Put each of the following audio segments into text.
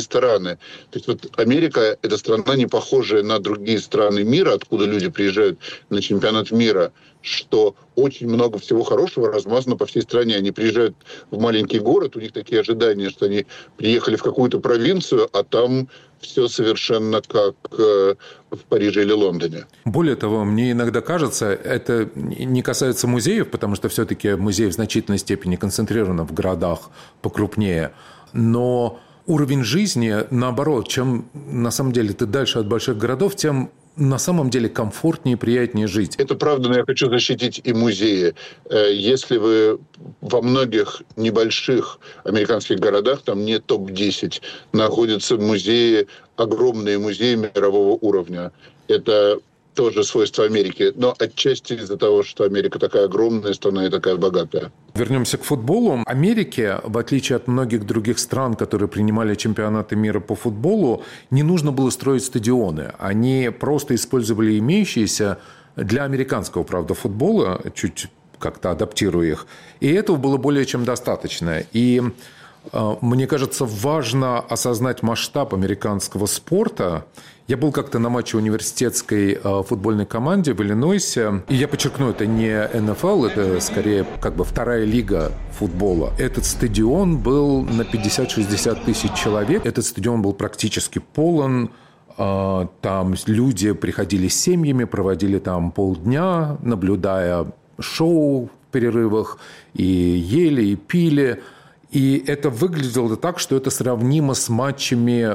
рестораны. То есть вот Америка – это страна, не похожая на другие страны мира, откуда люди приезжают на чемпионат мира, что очень много всего хорошего размазано по всей стране. Они приезжают в маленький город, у них такие ожидания, что они приехали в какую-то провинцию, а там все совершенно как в Париже или Лондоне. Более того, мне иногда кажется, это не касается музеев, потому что все-таки музей в значительной степени концентрирован в городах покрупнее, но уровень жизни, наоборот, чем на самом деле ты дальше от больших городов, тем на самом деле комфортнее и приятнее жить. Это правда, но я хочу защитить и музеи. Если вы во многих небольших американских городах, там не топ-10, находятся музеи, огромные музеи мирового уровня. Это тоже свойство Америки, но отчасти из-за того, что Америка такая огромная страна и такая богатая. Вернемся к футболу. Америке, в отличие от многих других стран, которые принимали чемпионаты мира по футболу, не нужно было строить стадионы. Они просто использовали имеющиеся для американского, правда, футбола, чуть как-то адаптируя их. И этого было более чем достаточно. И мне кажется, важно осознать масштаб американского спорта. Я был как-то на матче университетской футбольной команды в Иллинойсе. И я подчеркну, это не НФЛ, это скорее как бы вторая лига футбола. Этот стадион был на 50-60 тысяч человек. Этот стадион был практически полон. Там люди приходили с семьями, проводили там полдня, наблюдая шоу в перерывах, и ели, и пили. И это выглядело так, что это сравнимо с матчами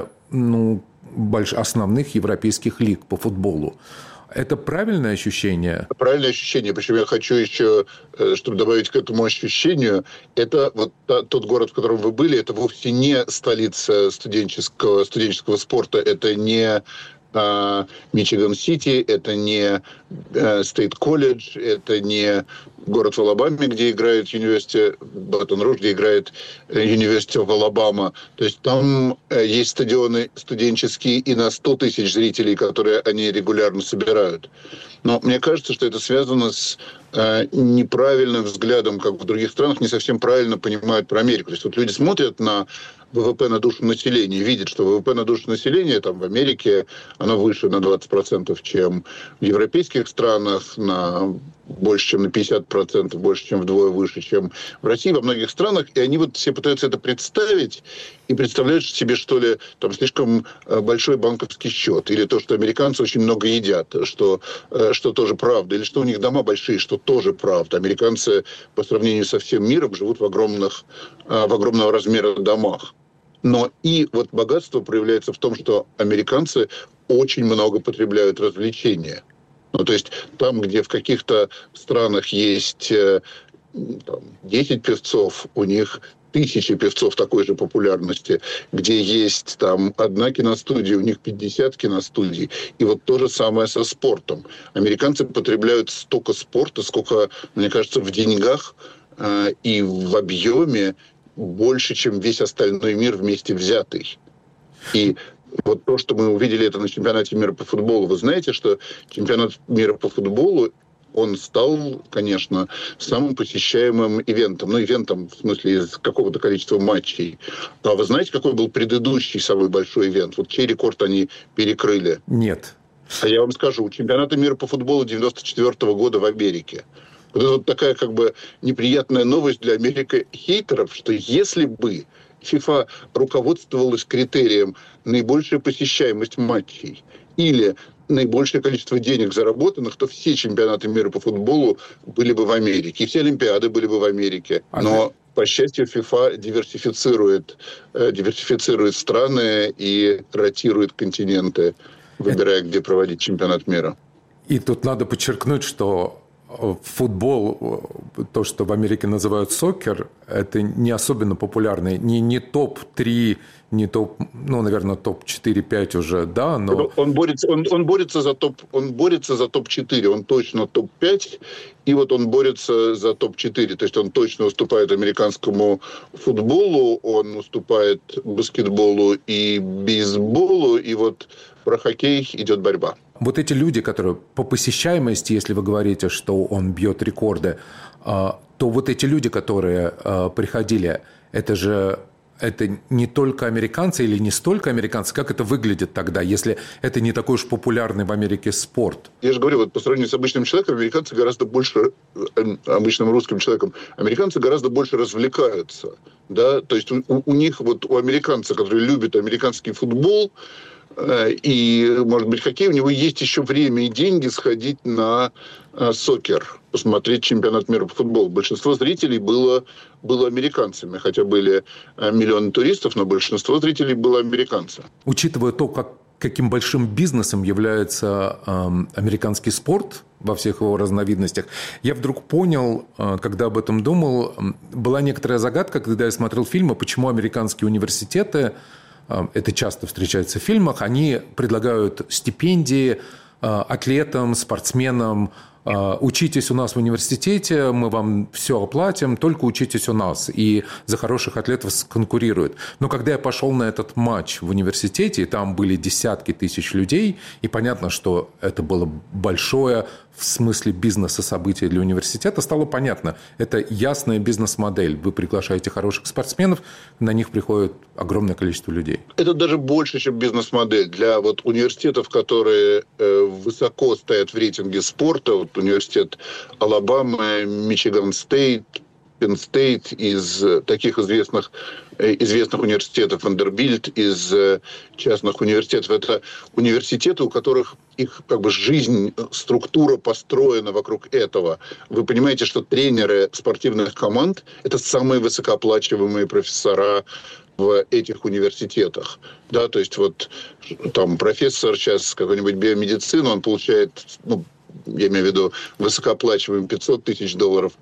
основных европейских лиг по футболу. Это правильное ощущение? Правильное ощущение. Причем я хочу еще, чтобы добавить к этому ощущению, это вот тот город, в котором вы были, это вовсе не столица студенческого спорта, это не Мичиган-Сити, это не Стейт-колледж, это не город в Алабаме, где играет Батон-Руж, где играет University of Alabama. То есть там есть стадионы студенческие и на 100 тысяч зрителей, которые они регулярно собирают. Но мне кажется, что это связано с неправильным взглядом, как в других странах не совсем правильно понимают про Америку. То есть вот люди смотрят на ВВП на душу населения, видят, что ВВП на душу населения там в Америке оно выше на 20%, чем в европейских странах, больше, чем на 50%, больше, чем вдвое выше, чем в России, во многих странах. И они вот все пытаются это представить и представляют себе, что ли, там слишком большой банковский счет, или то, что американцы очень много едят, что тоже правда, или что у них дома большие, что тоже правда. Американцы по сравнению со всем миром живут в огромного размера домах. Но и вот богатство проявляется в том, что американцы очень много потребляют развлечения. То есть там, где в каких-то странах есть 10 певцов, у них тысячи певцов такой же популярности, где есть там одна киностудия, у них 50 киностудий. И вот то же самое со спортом. Американцы потребляют столько спорта, сколько, мне кажется, в деньгах и в объеме больше, чем весь остальной мир вместе взятый. И вот то, что мы увидели это на чемпионате мира по футболу. Вы знаете, что чемпионат мира по футболу, он стал, конечно, самым посещаемым ивентом. Ивентом в смысле из какого-то количества матчей. А вы знаете, какой был предыдущий самый большой ивент? Вот чей рекорд они перекрыли? Нет. А я вам скажу. Чемпионата мира по футболу 1994 года в Америке. Вот это вот такая как бы неприятная новость для Америки-хейтеров, что если бы ФИФА руководствовалась критерием наибольшая посещаемость матчей или наибольшее количество денег заработанных, то все чемпионаты мира по футболу были бы в Америке. И все Олимпиады были бы в Америке. Но, по счастью, ФИФА диверсифицирует страны и ротирует континенты, выбирая, где проводить чемпионат мира. И тут надо подчеркнуть, что футбол, то, что в Америке называют сокер, это не особенно популярный, не топ-3, не топ, наверное, топ-4-5 уже, да, но... Он борется за топ-4, он точно топ-5, и вот он борется за топ-4, то есть он точно уступает американскому футболу, он уступает баскетболу и бейсболу, и вот про хоккей идет борьба. Вот эти люди, которые по посещаемости, если вы говорите, что он бьет рекорды, то вот эти люди, которые приходили, это же это не только американцы или не столько американцы? Как это выглядит тогда, если это не такой уж популярный в Америке спорт? Я же говорю, вот по сравнению с обычным человеком, американцы гораздо больше, обычным русским человеком, американцы гораздо больше развлекаются. Да? То есть у них, вот у американца, который любит американский футбол, и, может быть, хоккей, у него есть еще время и деньги сходить на сокер, посмотреть чемпионат мира по футболу. Большинство зрителей было американцами, хотя были миллионы туристов, но большинство зрителей было американцы. Учитывая то, каким большим бизнесом является американский спорт во всех его разновидностях, я вдруг понял, когда об этом думал, была некоторая загадка, когда я смотрел фильмы, почему американские университеты, это часто встречается в фильмах, они предлагают стипендии атлетам, спортсменам. Учитесь у нас в университете, мы вам все оплатим, только учитесь у нас. И за хороших атлетов конкурируют. Но когда я пошел на этот матч в университете, и там были десятки тысяч людей, и понятно, что это было большое в смысле бизнеса событие для университета, стало понятно. Это ясная бизнес-модель. Вы приглашаете хороших спортсменов, на них приходит огромное количество людей. Это даже больше, чем бизнес-модель. Для вот университетов, которые высоко стоят в рейтинге спорта, вот университет Алабамы, Мичиган Стейт, Penn State, из таких известных университетов, Вандербильт, из частных университетов. Это университеты, у которых их как бы жизнь, структура построена вокруг этого. Вы понимаете, что тренеры спортивных команд – это самые высокооплачиваемые профессора в этих университетах. Да, то есть вот там профессор сейчас какой-нибудь биомедицины, он получает, я имею в виду высокооплачиваемый $500 тысяч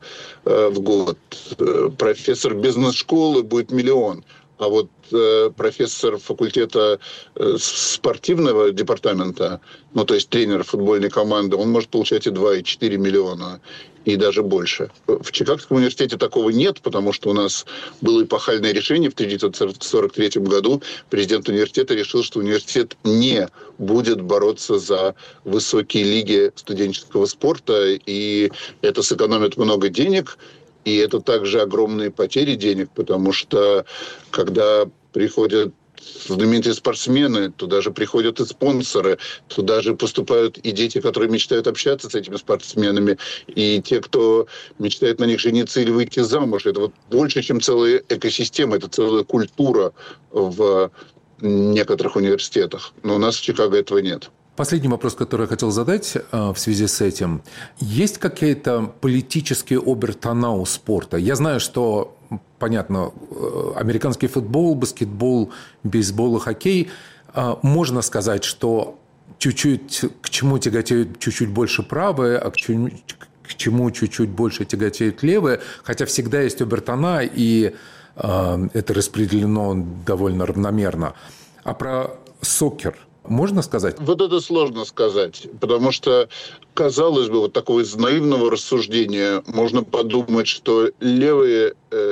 в год. Профессор бизнес-школы будет $1 миллион. А вот профессор факультета спортивного департамента, то есть тренер футбольной команды, он может получать и 2, и 4 миллиона, и даже больше. В Чикагском университете такого нет, потому что у нас было эпохальное решение в 1943 году. Президент университета решил, что университет не будет бороться за высокие лиги студенческого спорта, и это сэкономит много денег. И это также огромные потери денег, потому что когда приходят знаменитые спортсмены, туда же приходят и спонсоры, туда же поступают и дети, которые мечтают общаться с этими спортсменами, и те, кто мечтает на них жениться или выйти замуж. Это вот больше, чем целая экосистема, это целая культура в некоторых университетах. Но у нас в Чикаго этого нет. Последний вопрос, который я хотел задать в связи с этим. Есть какие-то политические обертона у спорта? Я знаю, что, понятно, американский футбол, баскетбол, бейсбол и хоккей. Можно сказать, что чуть-чуть к чему тяготеют чуть-чуть больше правые, а к чему чуть-чуть больше тяготеют левые. Хотя всегда есть обертона, и это распределено довольно равномерно. А про сокер можно сказать? Вот это сложно сказать, потому что, казалось бы, вот такого из наивного рассуждения можно подумать, что левая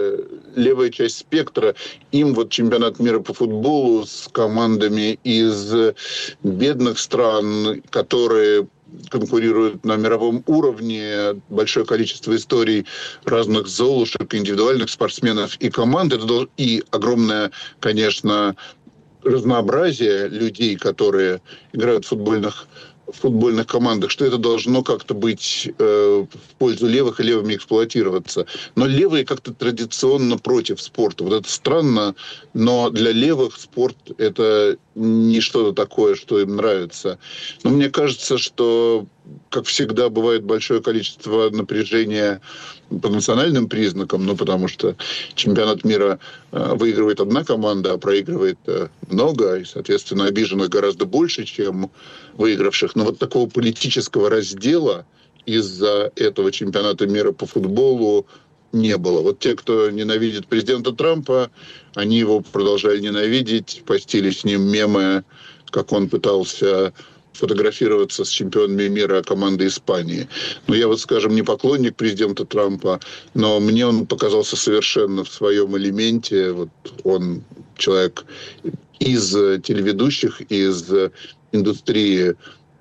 часть спектра, им вот чемпионат мира по футболу с командами из бедных стран, которые конкурируют на мировом уровне, большое количество историй разных золушек, индивидуальных спортсменов и команд, и огромное, конечно, разнообразие людей, которые играют в футбольных командах, что это должно как-то быть в пользу левых и левыми эксплуатироваться. Но левые как-то традиционно против спорта. Вот это странно, но для левых спорт – это не что-то такое, что им нравится. Но мне кажется, что, как всегда, бывает большое количество напряжения по национальным признакам, потому что чемпионат мира выигрывает одна команда, а проигрывает много, и, соответственно, обиженных гораздо больше, чем выигравших. Но вот такого политического раздела из-за этого чемпионата мира по футболу не было. Вот те, кто ненавидит президента Трампа, они его продолжали ненавидеть, постили с ним мемы, как он пытался фотографироваться с чемпионами мира команды Испании. Но я вот, скажем, не поклонник президента Трампа, но мне он показался совершенно в своем элементе. Вот он человек из телеведущих, из индустрии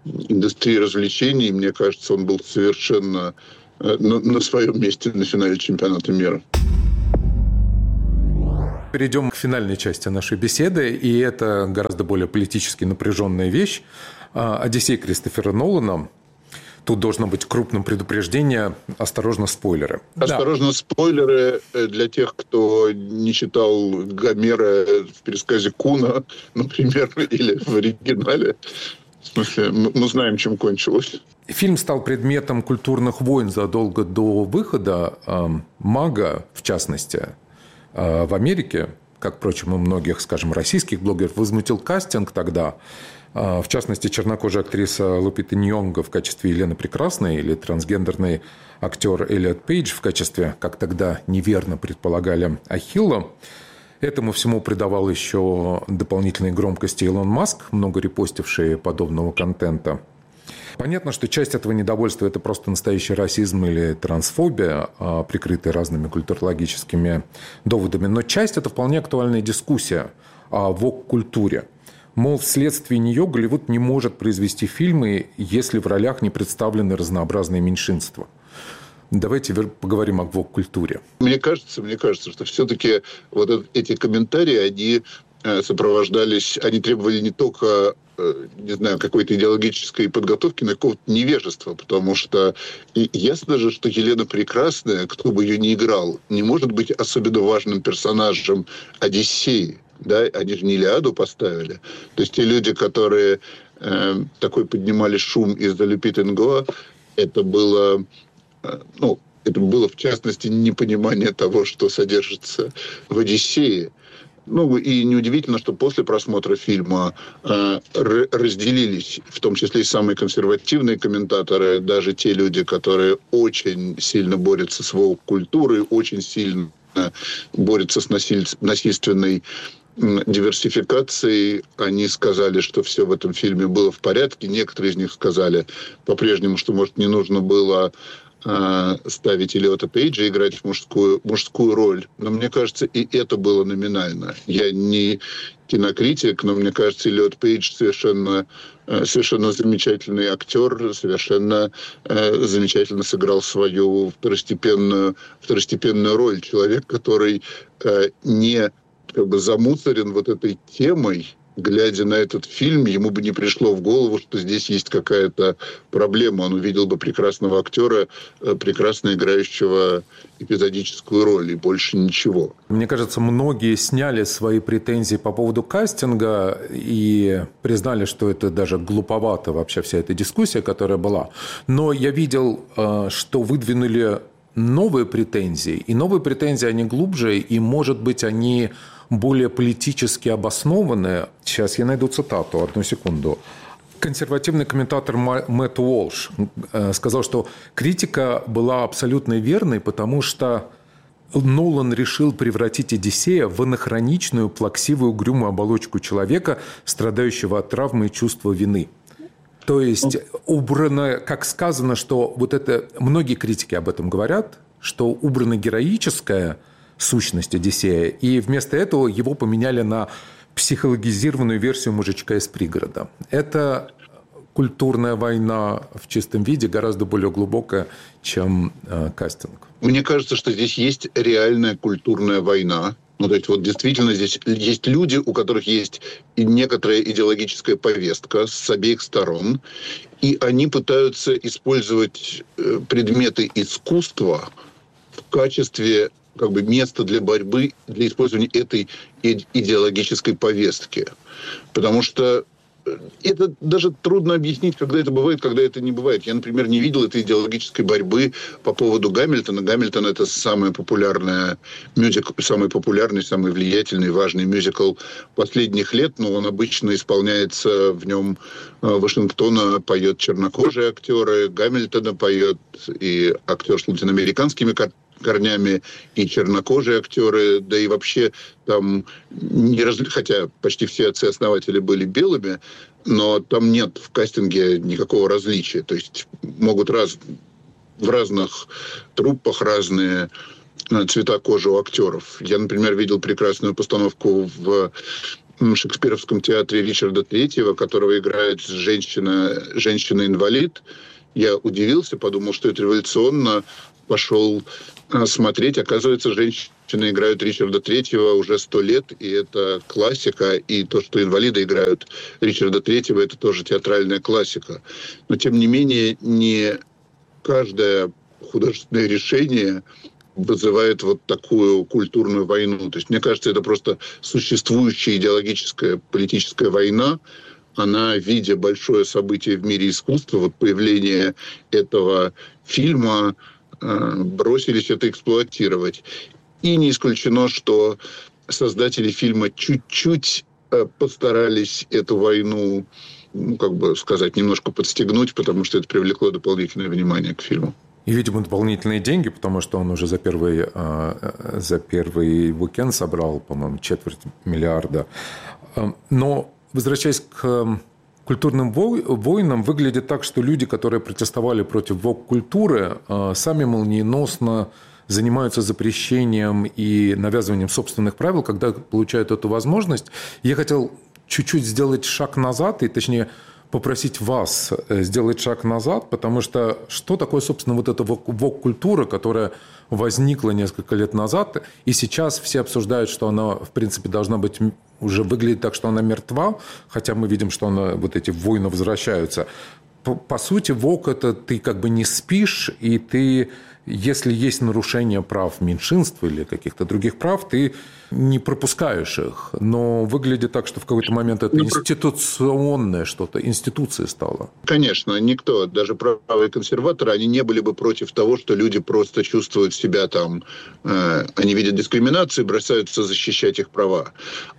развлечений. Мне кажется, он был совершенно на своем месте на финале чемпионата мира. Перейдем к финальной части нашей беседы, и это гораздо более политически напряженная вещь. «Одиссей» Кристофера Нолана. Тут должно быть крупным предупреждение. Осторожно, спойлеры. Осторожно, спойлеры для тех, кто не читал Гомера в пересказе Куна, например, или в оригинале. В смысле, мы знаем, чем кончилось. Фильм стал предметом культурных войн задолго до выхода. «Мага», в частности, в Америке, как, впрочем, и многих, скажем, российских блогеров, возмутил кастинг тогда. В частности, чернокожая актриса Лупита Ньонго в качестве Елены Прекрасной или трансгендерный актер Эллиот Пейдж в качестве, как тогда неверно предполагали, Ахилла. Этому всему придавал еще дополнительной громкости Илон Маск, много репостивший подобного контента. Понятно, что часть этого недовольства – это просто настоящий расизм или трансфобия, прикрытая разными культурологическими доводами. Но часть – это вполне актуальная дискуссия о вок-культуре. Мол, вследствие нее Голливуд не может произвести фильмы, если в ролях не представлены разнообразные меньшинства. Давайте поговорим о вок-культуре. Мне кажется, что все-таки вот эти комментарии, они сопровождались, они требовали не только, не знаю, какой-то идеологической подготовки, но и какого-то невежества, потому что ясно же, что Елена Прекрасная, кто бы ее ни играл, не может быть особенно важным персонажем Одиссеи. Да, они же не Илиаду поставили. То есть те люди, которые такой поднимали шум из-за Лупиты Ньонго, это было в частности непонимание того, что содержится в «Одиссее». И неудивительно, что после просмотра фильма разделились, в том числе и самые консервативные комментаторы, даже те люди, которые очень сильно борются с вок-культурой, очень сильно борются с насильственной диверсификацией. Они сказали, что все в этом фильме было в порядке. Некоторые из них сказали по-прежнему, что, может, не нужно было ставить Эллиота Пейджа играть в мужскую роль. Но мне кажется, и это было номинально. Я не кинокритик, но мне кажется, Эллиот Пейдж совершенно замечательный актер, совершенно замечательно сыграл свою второстепенную роль. Человек, который не замусорен вот этой темой. Глядя на этот фильм, ему бы не пришло в голову, что здесь есть какая-то проблема. Он увидел бы прекрасного актера, прекрасно играющего эпизодическую роль, и больше ничего. Мне кажется, многие сняли свои претензии по поводу кастинга и признали, что это даже глуповато вообще вся эта дискуссия, которая была. Но я видел, что выдвинули новые претензии. И новые претензии, они глубже, и, может быть, они более политически обоснованные. Сейчас я найду цитату, одну секунду. Консервативный комментатор Мэтт Уолш сказал, что критика была абсолютно верной, потому что Нолан решил превратить Одиссея в анахроничную, плаксивую, угрюмую оболочку человека, страдающего от травмы и чувства вины. То есть убрано, как сказано, что вот это, многие критики об этом говорят, что убрана героическая сущность Одиссея, и вместо этого его поменяли на психологизированную версию мужичка из пригорода. Это культурная война в чистом виде, гораздо более глубокая, чем кастинг. Мне кажется, что здесь есть реальная культурная война. То есть действительно здесь есть люди, у которых есть и некоторая идеологическая повестка с обеих сторон, и они пытаются использовать предметы искусства в качестве места для борьбы, для использования этой идеологической повестки. Потому что это даже трудно объяснить, когда это бывает, когда это не бывает. Я, например, не видел этой идеологической борьбы по поводу Гамильтона. Гамильтон – это самый популярный, самый влиятельный, важный мюзикл последних лет, но он обычно исполняется, в нем Вашингтона поет чернокожие актеры, Гамильтона поет и актер с латиноамериканскими корнями, и чернокожие актеры, да и вообще там, хотя почти все отцы-основатели были белыми, но там нет в кастинге никакого различия. То есть могут в разных труппах разные цвета кожи у актеров. Я, например, видел прекрасную постановку в Шекспировском театре Ричарда III, которого играет женщина-инвалид. Я удивился, подумал, что это революционно. Пошел смотреть. Оказывается, женщины играют Ричарда Третьего уже 100 лет, и это классика. И то, что инвалиды играют Ричарда Третьего, это тоже театральная классика. Но, тем не менее, не каждое художественное решение вызывает вот такую культурную войну. То есть, мне кажется, это просто существующая идеологическая политическая война. Она, видя большое событие в мире искусства, вот появление этого фильма, бросились это эксплуатировать. И не исключено, что создатели фильма чуть-чуть постарались эту войну, немножко подстегнуть, потому что это привлекло дополнительное внимание к фильму. И, видимо, дополнительные деньги, потому что он уже за первый уикенд собрал, по-моему, 250 миллиона. Но, возвращаясь к культурным войнам, выглядит так, что люди, которые протестовали против вок-культуры, сами молниеносно занимаются запрещением и навязыванием собственных правил, когда получают эту возможность. Я хотел чуть-чуть сделать шаг назад, и точнее попросить вас сделать шаг назад, потому что такое, собственно, вот эта вок-культура, которая возникла несколько лет назад, и сейчас все обсуждают, что она, в принципе, должна быть, уже выглядит так, что она мертва, хотя мы видим, что вот эти войны возвращаются. По сути, вок – это ты как бы не спишь, и ты, если есть нарушение прав меньшинств или каких-то других прав, ты не пропускаешь их. Но выглядит так, что в какой-то момент это институционное что-то, институция стала. Конечно, никто, даже правые консерваторы, они не были бы против того, что люди просто чувствуют себя там, они видят дискриминацию и бросаются защищать их права.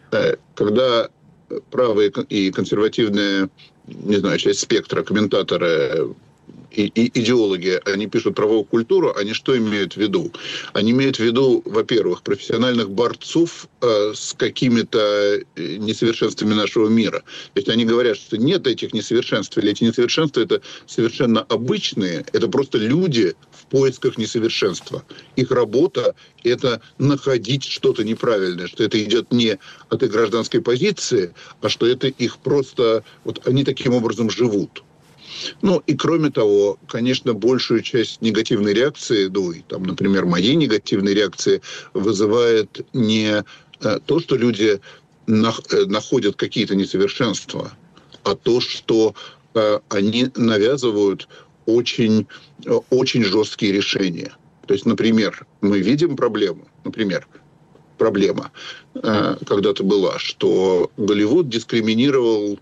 Когда правые и консервативные, не знаю, часть спектра, комментаторы и идеологи, они пишут про вок-культуру, они что имеют в виду? Они имеют в виду, во-первых, профессиональных борцов с какими-то несовершенствами нашего мира. То есть они говорят, что нет этих несовершенств, или эти несовершенства это совершенно обычные, это просто люди в поисках несовершенства. Их работа – это находить что-то неправильное, что это идет не от их гражданской позиции, а что это их просто, вот они таким образом живут. Ну, и кроме того, конечно, большую часть негативной реакции, там, например, моей негативной реакции, вызывает не то, что люди находят какие-то несовершенства, а то, что они навязывают очень, очень жесткие решения. То есть, например, мы видим проблему, проблема когда-то была, что Голливуд дискриминировал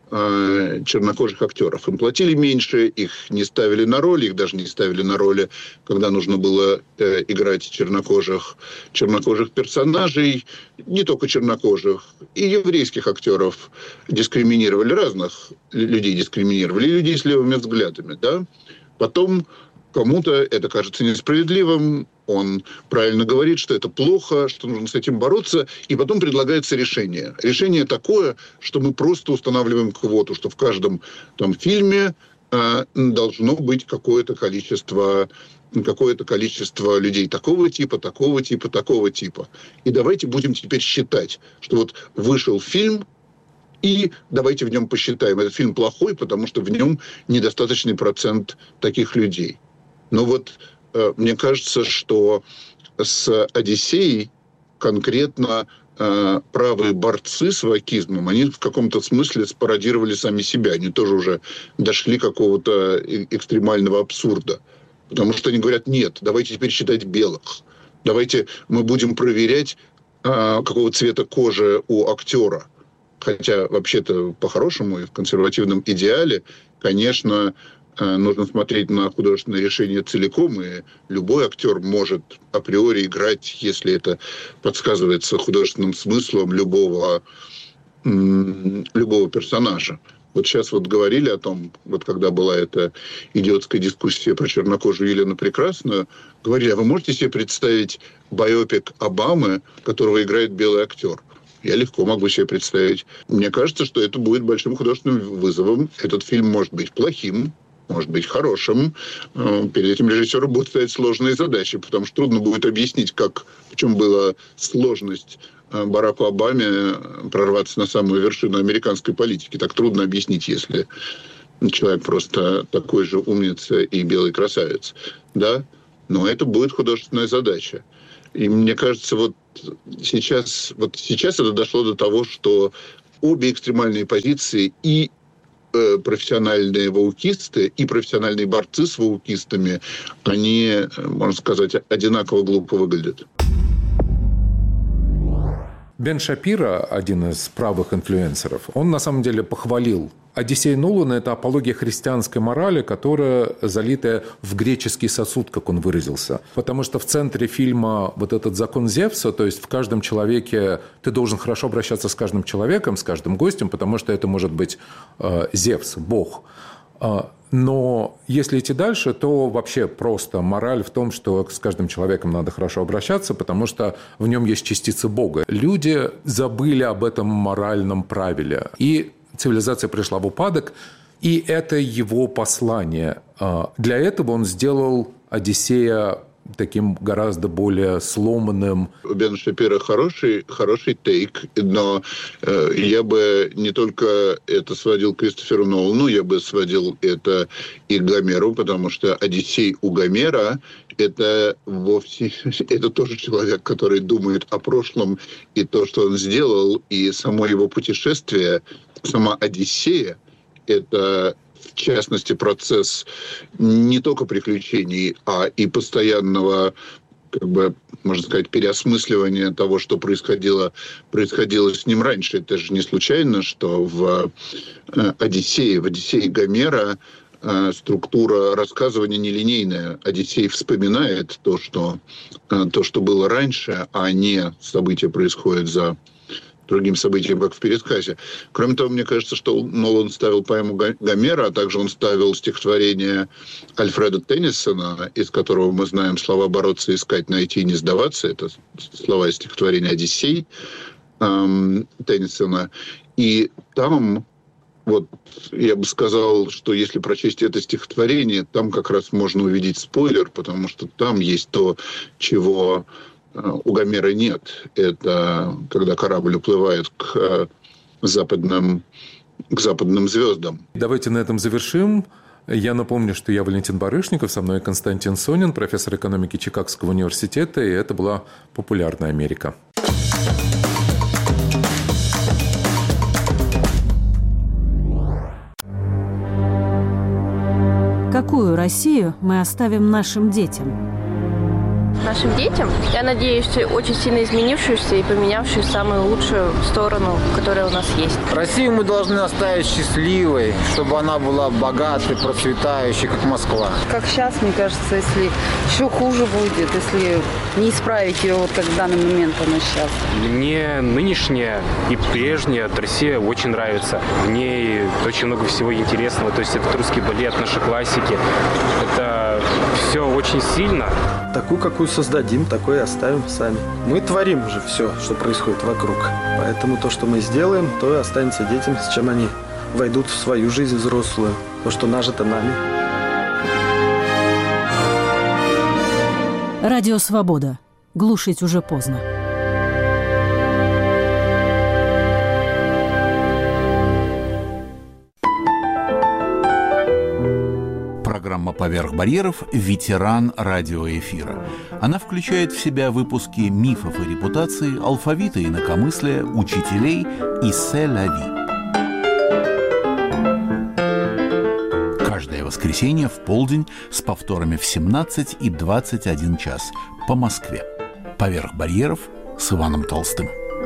чернокожих актеров. Им платили меньше, их не ставили на роли, их даже не ставили на роли, когда нужно было играть чернокожих персонажей, не только чернокожих, и еврейских актеров дискриминировали, разных людей дискриминировали, и людей с левыми взглядами. Да? Потом кому-то это кажется несправедливым, он правильно говорит, что это плохо, что нужно с этим бороться, и потом предлагается решение. Решение такое, что мы просто устанавливаем квоту, что в каждом там фильме должно быть какое-то количество людей такого типа, такого типа, такого типа. И давайте будем теперь считать, что вот вышел фильм, и давайте в нем посчитаем. Этот фильм плохой, потому что в нем недостаточный процент таких людей. Но вот мне кажется, что с «Одиссеей» конкретно правые борцы с вокизмом, они в каком-то смысле спародировали сами себя. Они тоже уже дошли какого-то экстремального абсурда. Потому что они говорят, нет, давайте теперь считать белых. Давайте мы будем проверять, какого цвета кожи у актера. Хотя, вообще-то, по-хорошему и в консервативном идеале, конечно, нужно смотреть на художественное решение целиком, и любой актер может априори играть, если это подсказывается художественным смыслом любого персонажа. Вот сейчас вот говорили о том, вот когда была эта идиотская дискуссия про чернокожую Елену Прекрасную, говорили, а вы можете себе представить байопик Обамы, которого играет белый актер? Я легко могу себе представить. Мне кажется, что это будет большим художественным вызовом. Этот фильм может быть плохим, может быть хорошим. Перед этим режиссеру будут стоять сложные задачи, потому что трудно будет объяснить, в чем была сложность Бараку Обаме прорваться на самую вершину американской политики. Так трудно объяснить, если человек просто такой же умница и белый красавец. Да? Но это будет художественная задача. И мне кажется, вот сейчас это дошло до того, что обе экстремальные позиции, и профессиональные ваукисты, и профессиональные борцы с ваукистами, они, можно сказать, одинаково глупо выглядят. Бен Шапиро, один из правых инфлюенсеров, он на самом деле похвалил «Одиссея Нолана» – это апология христианской морали, которая залитая в греческий сосуд, как он выразился. Потому что в центре фильма вот этот закон Зевса, то есть в каждом человеке ты должен хорошо обращаться с каждым человеком, с каждым гостем, потому что это может быть Зевс, Бог. Но если идти дальше, то вообще просто мораль в том, что с каждым человеком надо хорошо обращаться, потому что в нем есть частица Бога. Люди забыли об этом моральном правиле, и цивилизация пришла в упадок, и это его послание. Для этого он сделал «Одиссея» таким гораздо более сломанным. У Бена Шапиро хороший тейк, но я бы не только это сводил к Кристоферу Нолану, я бы сводил это и к Гомеру, потому что «Одиссей» у Гомера это тоже человек, который думает о прошлом и то, что он сделал, и само его путешествие, сама «Одиссея» — это в частности процесс не только приключений, а и постоянного, можно сказать, переосмысливания того, что происходило с ним раньше. Это же не случайно, что в «Одиссее» Гомера структура рассказывания нелинейная. Одиссей вспоминает то, что было раньше, а не события происходят за другим событиям, как в пересказе. Кроме того, мне кажется, что Нолан ставил поэму Гомера, а также он ставил стихотворение Альфреда Теннисона, из которого мы знаем слова «бороться, искать, найти, не сдаваться». Это слова из стихотворения «Одиссей» Теннисона. И там, вот я бы сказал, что если прочесть это стихотворение, там как раз можно увидеть спойлер, потому что там есть то, чего у Гомера нет. Это когда корабль уплывает к западным звездам. Давайте на этом завершим. Я напомню, что я Валентин Барышников, со мной Константин Сонин, профессор экономики Чикагского университета, и это была «Популярная Америка». Какую Россию мы оставим нашим детям? Нашим детям, я надеюсь, очень сильно изменившуюся и поменявшую в самую лучшую сторону, которая у нас есть. Россию мы должны оставить счастливой, чтобы она была богатой, процветающей, как Москва. Как сейчас, мне кажется, если еще хуже будет, если не исправить ее, вот как в данный момент она сейчас. Мне нынешняя и прежняя Россия очень нравится. В ней очень много всего интересного. То есть это русский балет, наши классики. Это все очень сильно. Такую, какую создадим, такой и оставим сами. Мы творим же все, что происходит вокруг. Поэтому то, что мы сделаем, то и останется детям, с чем они войдут в свою жизнь взрослую. То, что нажито нами. Радио «Свобода». Глушить уже поздно. Программа «Поверх барьеров» – ветеран радиоэфира. Она включает в себя выпуски мифов и репутаций, алфавита и инакомыслия, учителей и «Се-ля-ви». Каждое воскресенье в полдень с повторами в 17 и 21 час по Москве. «Поверх барьеров» с Иваном Толстым.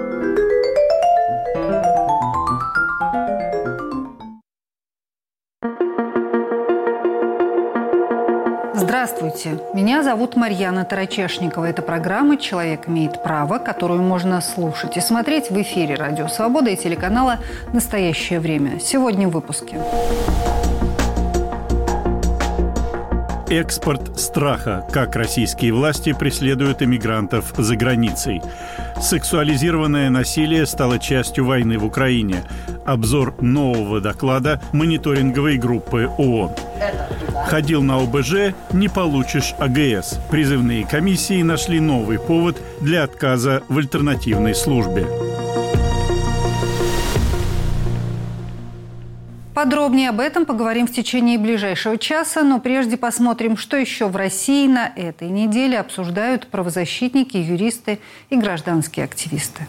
Здравствуйте, меня зовут Марьяна Тарачешникова. Это программа «Человек имеет право», которую можно слушать и смотреть в эфире «Радио Свобода» и телеканала «Настоящее время». Сегодня в выпуске. Экспорт страха. Как российские власти преследуют иммигрантов за границей. Сексуализированное насилие стало частью войны в Украине. Обзор нового доклада мониторинговой группы ООН. Ходил на ОБЖ – не получишь АГС. Призывные комиссии нашли новый повод для отказа в альтернативной службе. Подробнее об этом поговорим в течение ближайшего часа, но прежде посмотрим, что еще в России на этой неделе обсуждают правозащитники, юристы и гражданские активисты.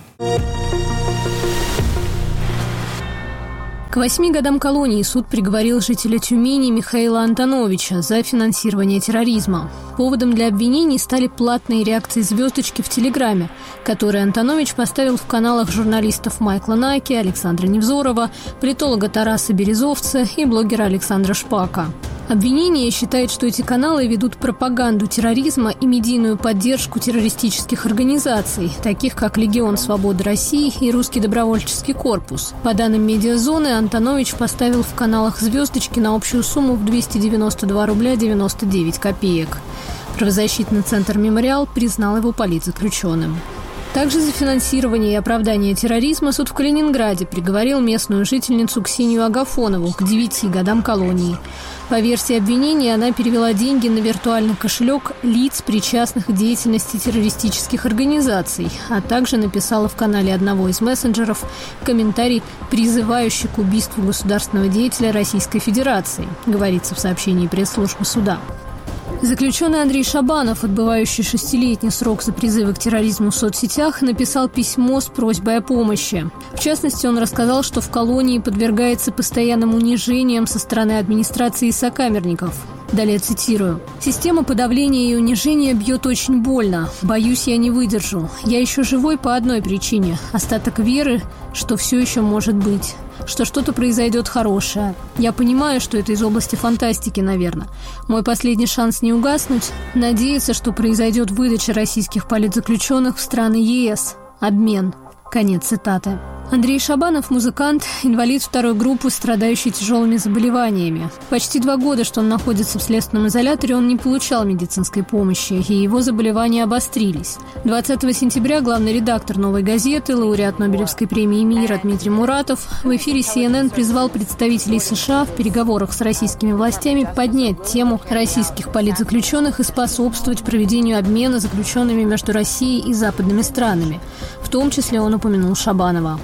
К 8 годам колонии суд приговорил жителя Тюмени Михаила Антоновича за финансирование терроризма. Поводом для обвинений стали платные реакции звездочки в Телеграме, которые Антонович поставил в каналах журналистов Майкла Наки, Александра Невзорова, политолога Тараса Березовца и блогера Александра Шпака. Обвинение считает, что эти каналы ведут пропаганду терроризма и медийную поддержку террористических организаций, таких как Легион Свободы России и Русский добровольческий корпус. По данным Медиазоны, Антонович поставил в каналах звездочки на общую сумму в 292 рубля 99 копеек. Правозащитный центр «Мемориал» признал его политзаключенным. Также за финансирование и оправдание терроризма суд в Калининграде приговорил местную жительницу Ксению Агафонову к 9 годам колонии. По версии обвинения, она перевела деньги на виртуальный кошелек лиц, причастных к деятельности террористических организаций, а также написала в канале одного из мессенджеров комментарий, призывающий к убийству государственного деятеля Российской Федерации, говорится в сообщении пресс-службы суда. Заключенный Андрей Шабанов, отбывающий 6-летний срок за призывы к терроризму в соцсетях, написал письмо с просьбой о помощи. В частности, он рассказал, что в колонии подвергается постоянным унижениям со стороны администрации и сокамерников. Далее цитирую. «Система подавления и унижения бьет очень больно. Боюсь, я не выдержу. Я еще живой по одной причине. Остаток веры, что все еще может быть. Что что-то произойдет хорошее. Я понимаю, что это из области фантастики, наверное. Мой последний шанс не угаснуть – надеяться, что произойдет выдача российских политзаключенных в страны ЕС. Обмен». Конец цитаты. Андрей Шабанов – музыкант, инвалид второй группы, страдающий тяжелыми заболеваниями. Почти 2 года, что он находится в следственном изоляторе, он не получал медицинской помощи, и его заболевания обострились. 20 сентября главный редактор «Новой газеты», лауреат Нобелевской премии мира Дмитрий Муратов в эфире CNN призвал представителей США в переговорах с российскими властями поднять тему российских политзаключенных и способствовать проведению обмена заключенными между Россией и западными странами. В том числе он упомянул Шабанова.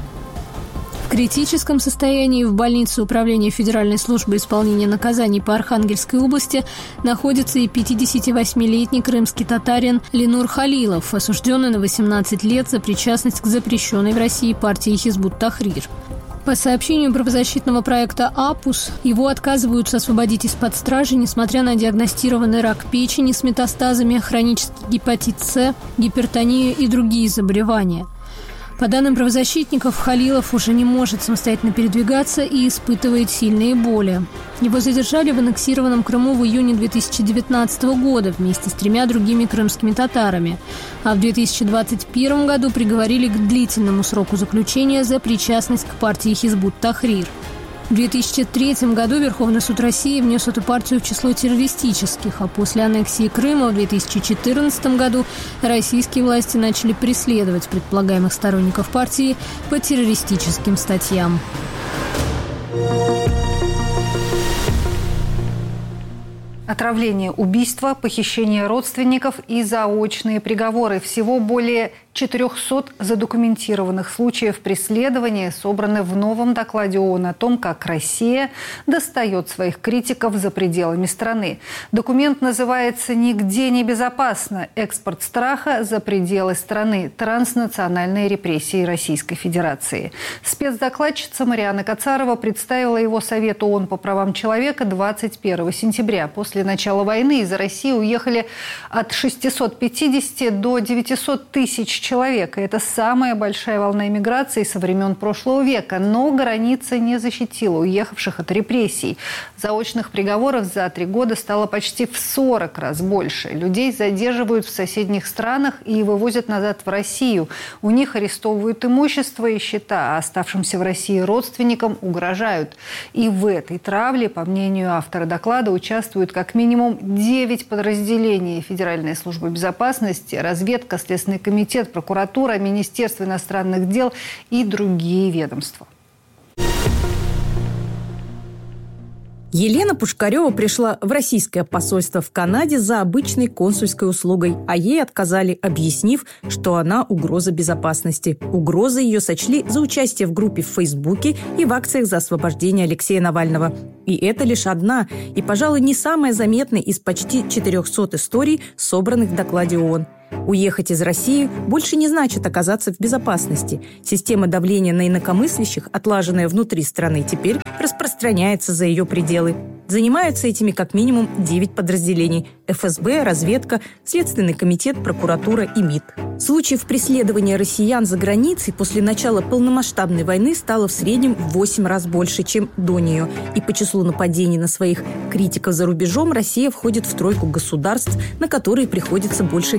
В критическом состоянии в больнице Управления Федеральной службы исполнения наказаний по Архангельской области находится и 58-летний крымский татарин Ленур Халилов, осужденный на 18 лет за причастность к запрещенной в России партии Хизбут-Тахрир. По сообщению правозащитного проекта «Апус», его отказываются освободить из-под стражи, несмотря на диагностированный рак печени с метастазами, хронический гепатит С, гипертонию и другие заболевания. По данным правозащитников, Халилов уже не может самостоятельно передвигаться и испытывает сильные боли. Его задержали в аннексированном Крыму в июне 2019 года вместе с 3 другими крымскими татарами. А в 2021 году приговорили к длительному сроку заключения за причастность к партии Хизбут-Тахрир. В 2003 году Верховный суд России внес эту партию в число террористических, а после аннексии Крыма в 2014 году российские власти начали преследовать предполагаемых сторонников партии по террористическим статьям. Отравление, убийство, похищение родственников и заочные приговоры. Всего более 400 задокументированных случаев преследования собраны в новом докладе ООН о том, как Россия достает своих критиков за пределами страны. Документ называется «Нигде не безопасно. Экспорт страха за пределы страны. Транснациональные репрессии Российской Федерации». Спецдокладчица Марианна Кацарова представила его Совету ООН по правам человека 21 сентября. После начала войны из России уехали от 650 до 900 тысяч человек. И это самая большая волна эмиграции со времен прошлого века. Но граница не защитила уехавших от репрессий. Заочных приговоров за 3 года стало почти в 40 раз больше. Людей задерживают в соседних странах и вывозят назад в Россию. У них арестовывают имущество и счета, а оставшимся в России родственникам угрожают. И в этой травле, по мнению автора доклада, участвуют как минимум 9 подразделений: Федеральная служба безопасности, разведка, Следственный комитет, прокуратура, Министерство иностранных дел и другие ведомства. Елена Пушкарева пришла в российское посольство в Канаде за обычной консульской услугой, а ей отказали, объяснив, что она угроза безопасности. Угрозой ее сочли за участие в группе в Фейсбуке и в акциях за освобождение Алексея Навального. И это лишь одна, и, пожалуй, не самая заметная из почти 400 историй, собранных в докладе ООН. Уехать из России больше не значит оказаться в безопасности. Система давления на инакомыслящих, отлаженная внутри страны, теперь распространяется за ее пределы. Занимаются этими как минимум 9 подразделений – ФСБ, разведка, Следственный комитет, прокуратура и МИД. Случаев преследования россиян за границей после начала полномасштабной войны стало в среднем в 8 раз больше, чем до нее. И по числу нападений на своих критиков за рубежом Россия входит в тройку государств, на которые приходится больше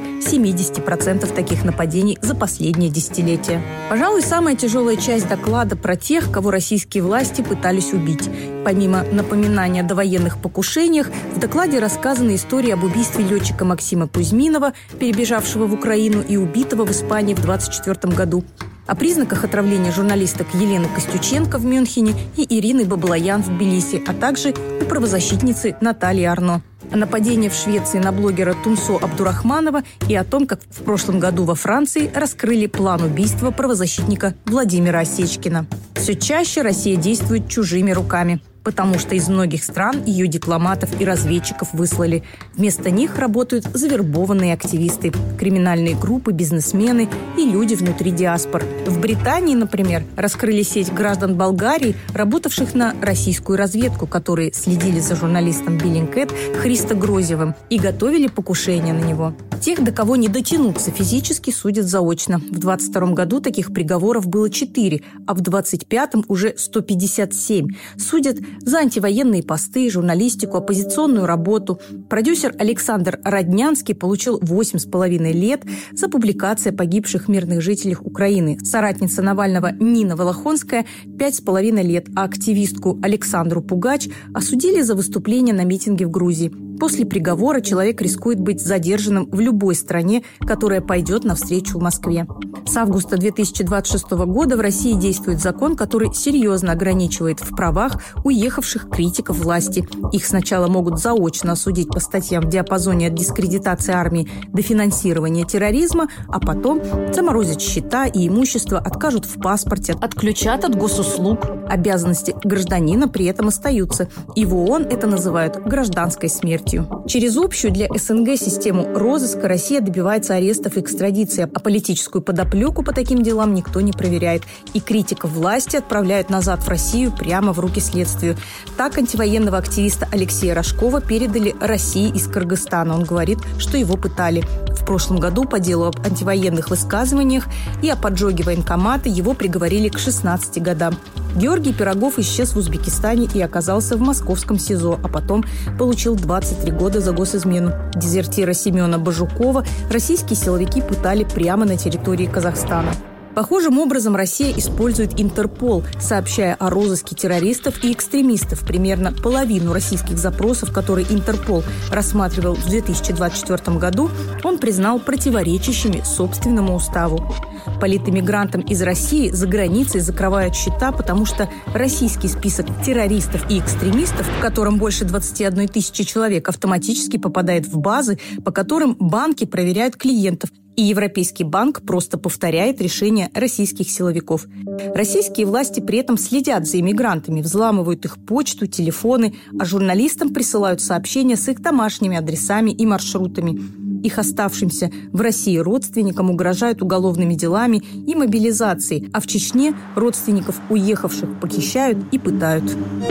70% таких нападений за последние десятилетия. Пожалуй, самая тяжелая часть доклада про тех, кого российские власти пытались убить. Помимо напоминания о довоенных покушениях, в докладе рассказаны истории об убийстве летчика Максима Кузьминова, перебежавшего в Украину и убитого в Испании в 1924 году, о признаках отравления журналисток Елены Костюченко в Мюнхене и Ирины Баблоян в Тбилиси, а также у правозащитницы Натальи Арно, о нападении в Швеции на блогера Тунсо Абдурахманова и о том, как в прошлом году во Франции раскрыли план убийства правозащитника Владимира Осечкина. Все чаще Россия действует чужими руками, потому что из многих стран ее дипломатов и разведчиков выслали. Вместо них работают завербованные активисты, криминальные группы, бизнесмены и люди внутри диаспор. В Британии, например, раскрыли сеть граждан Болгарии, работавших на российскую разведку, которые следили за журналистом Bellingcat Христо Грозевым и готовили покушение на него. Тех, до кого не дотянуться физически, судят заочно. В 2022 году таких приговоров было 4, а в 2025 уже 157. Судят за антивоенные посты, журналистику, оппозиционную работу. Продюсер Александр Роднянский получил 8,5 лет за публикации о погибших мирных жителях Украины. Соратница Навального Нина Волохонская – 5,5 лет, а активистку Александру Пугач осудили за выступление на митинге в Грузии. После приговора человек рискует быть задержанным в любой стране, которая пойдет навстречу в Москве. С августа 2026 года в России действует закон, который серьезно ограничивает в правах уехавших критиков власти. Их сначала могут заочно осудить по статьям в диапазоне от дискредитации армии до финансирования терроризма, а потом заморозят счета и имущество, откажут в паспорте, отключат от госуслуг. Обязанности гражданина при этом остаются. И в ООН это называют гражданской смертью. Через общую для СНГ систему розыска Россия добивается арестов и экстрадиции, а политическую подоплеку по таким делам никто не проверяет. И критиков власти отправляют назад в Россию прямо в руки следствию. Так антивоенного активиста Алексея Рожкова передали России из Кыргызстана. Он говорит, что его пытали. В прошлом году по делу об антивоенных высказываниях и о поджоге военкомата его приговорили к 16 годам. Георгий Пирогов исчез в Узбекистане и оказался в московском СИЗО, а потом получил 23 года за госизмену. Дезертира Семена Бажукова российские силовики пытали прямо на территории Казахстана. Похожим образом Россия использует Интерпол, сообщая о розыске террористов и экстремистов. Примерно половину российских запросов, которые Интерпол рассматривал в 2024 году, он признал противоречащими собственному уставу. Политэмигрантам из России за границей закрывают счета, потому что российский список террористов и экстремистов, в котором больше 21 тысячи человек, автоматически попадает в базы, по которым банки проверяют клиентов. И Европейский банк просто повторяет решения российских силовиков. Российские власти при этом следят за иммигрантами, взламывают их почту, телефоны, а журналистам присылают сообщения с их домашними адресами и маршрутами. Их оставшимся в России родственникам угрожают уголовными делами и мобилизацией, а в Чечне родственников уехавших похищают и пытают.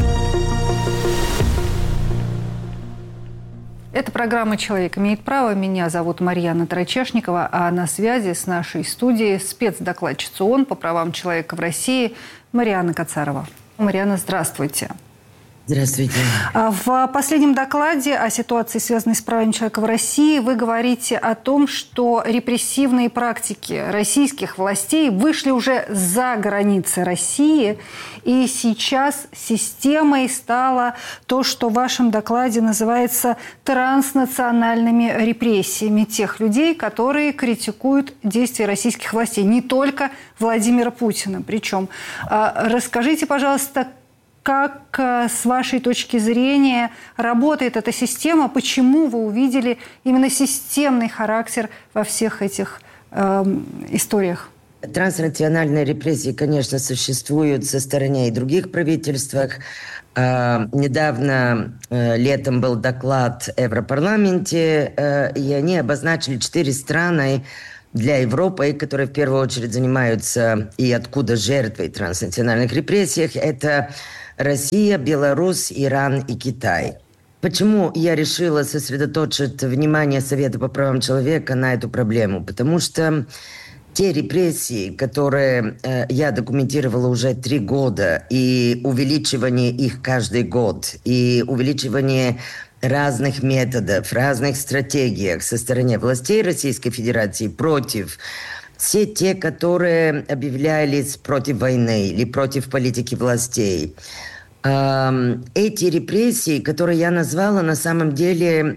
Это программа «Человек имеет право». Меня зовут Марьяна Тарачешникова, а на связи с нашей студией спецдокладчица ООН по правам человека в России Марианна Кацарова. Марианна, здравствуйте. Здравствуйте. В последнем докладе о ситуации, связанной с правами человека в России, вы говорите о том, что репрессивные практики российских властей вышли уже за границы России, и сейчас системой стало то, что в вашем докладе называется транснациональными репрессиями тех людей, которые критикуют действия российских властей, не только Владимира Путина. Причем, расскажите, пожалуйста, как, с вашей точки зрения, работает эта система? Почему вы увидели именно системный характер во всех этих историях? Транснациональные репрессии, конечно, существуют со стороны и других правительствах. Недавно летом был доклад в Европарламенте, и они обозначили 4 страны для Европы, которые в первую очередь занимаются и откуда жертвы транснациональных репрессий. Это Россия, Беларусь, Иран и Китай. Почему я решила сосредоточить внимание Совета по правам человека на эту проблему? Потому что те репрессии, которые я документировала уже 3 года, и увеличивание их каждый год, и увеличивание разных методов, разных стратегиях со стороны властей Российской Федерации против все те, которые объявлялись против войны или против политики властей. Эти репрессии, которые я назвала, на самом деле,